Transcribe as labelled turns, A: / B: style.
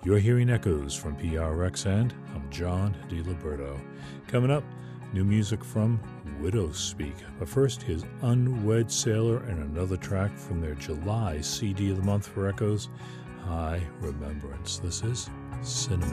A: You're hearing Echoes from PRX, and I'm John DiLiberto. Coming up, new music from Widowspeak. But first, his Unwed Sailor and another track from their July CD of the month for Echoes, High Remembrance. This is Cinnamon.